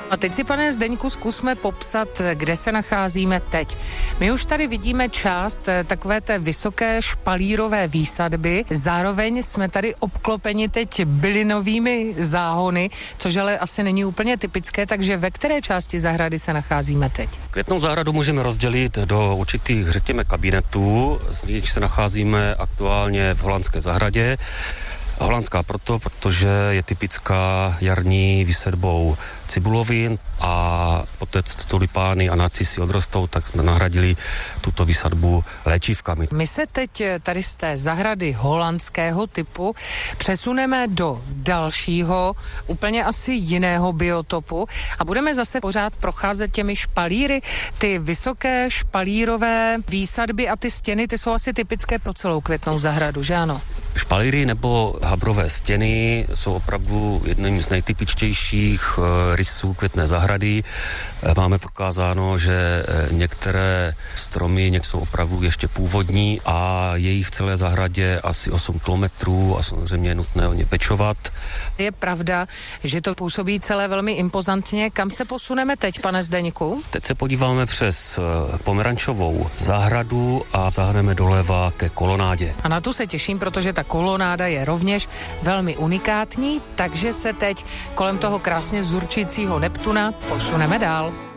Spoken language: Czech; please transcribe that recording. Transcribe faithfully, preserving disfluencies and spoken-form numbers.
A teď si, pane Zdeňku, zkusme popsat, kde se nacházíme teď. My už tady vidíme část takové té vysoké špalírové výsadby, zároveň jsme tady obklopeni teď bylinovými záhony, což ale asi není úplně typické, takže ve které části zahrady se nacházíme teď? Květnou zahradu můžeme rozdělit do určitých, řekněme, kabinetů, z nich se nacházíme aktuálně v holandské zahradě. Holandská proto, protože je typická jarní výsadbou cibulovin a poté, co tulipány a narcisy odrostou, tak jsme nahradili tuto výsadbu léčivkami. My se teď tady z té zahrady holandského typu přesuneme do dalšího, úplně asi jiného biotopu a budeme zase pořád procházet těmi špalíry. Ty vysoké špalírové výsadby a ty stěny, ty jsou asi typické pro celou Květnou zahradu, že ano? Špalíry nebo habrové stěny jsou opravdu jedním z nejtypičtějších rysů Květné zahrady. Máme prokázáno, že některé stromy někde jsou opravdu ještě původní a je jich v celé zahradě asi osm kilometrů a samozřejmě je nutné o ně pečovat. Je pravda, že to působí celé velmi impozantně. Kam se posuneme teď, pane Zdeňku? Teď se podíváme přes pomerančovou zahradu a zahrneme doleva ke kolonádě. A na tu se těším, protože ta kolonáda je rovněž velmi unikátní, takže se teď kolem toho krásně zurčícího Neptuna posuneme dál.